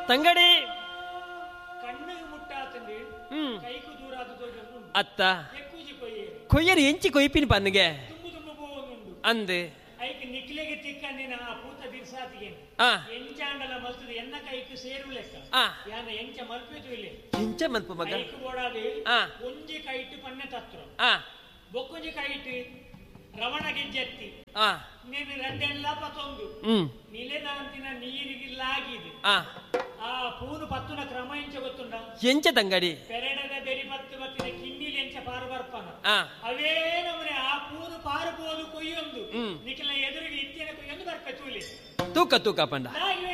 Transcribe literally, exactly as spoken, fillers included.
ತಂಗಡಿ ಕಣ್ಣಿಗೆ ಮುಟ್ಟಾತಂದು ಹ್ಮ್ ಕೈಕು ದೂರ ಅತ್ತ ಕೊಯ್ಯರು ಎಂಚಿ ಕೊಯ್ಪಿನ ಪನ್ನಿಗೆ ತುಂಬು ತುಂಬು ಬೋನುಂಡು ಅಂದು ಐಕ್ ನಿಕ್ಲೆಗೆ ತಿಕ್ಕಂದಿನ ಆ ಪೂತ ಬಿರ್ಸಾತಿಗೆ ಆ ಎಂಚಾಂಡಲ ಮಲ್ತದ ಎನ್ನ ಕೈಕು ಸೇರು ಲೆಕ್ಕ ಆ ಯಾನ ಎಂಚ ಮಲ್ಪೇತು ಇಲ್ಲಿ ಎಂಚ ಮಲ್ಪ ಮಗ ಕೈಕು ಬೋಡಾದೆ ಆ ಒಂಜಿ ಕೈಟು ಪನ್ನೆ ತತ್ರ ಆ ಬೊಕ್ಕೊಂಜಿ ಕೈಟು ರವಣ ಗೆಜ್ಜೆತ್ತಿ ಆ ನೀನು ರೆಡ್ಡೆಲ್ಲ ಪತ್ತೊಂದು ಹ್ಮ್ ನಿಲೆದಂತಿನ ನೀರಿಗಿಲ್ಲಾಗಿದೆ ಆ ಆ ಪೂನು ಪತ್ತುನ ಕ್ರಮ ಎಂಚ ಗೊತ್ತುಂಡ ಎಂಚ ತಂಗಡಿ ಪೆರೆಡದ ಬೆರಿ ಪತ್ತು ಬತ್ತಿನ ಕಿನ್ನಿಲಿ ಎಂಚ ಪಾರು ಬರ್ಪನ ಆ ಅವೇ ನಮ್ಮನೆ ಆ ಪೂನು ಪಾರು ಬೋದು ಕೊಯ್ಯೊಂದು ಹ್ಮ್ ನಿಖಿಲ ಎದುರಿಗೆ ಇತ್ತಿನ ಕೊಯ್ಯೊಂದು ಬರ್ಪೆ ತೂಲಿ ತೂಕ ತೂಕ ಪಂಡ ನಾಗಿವೆ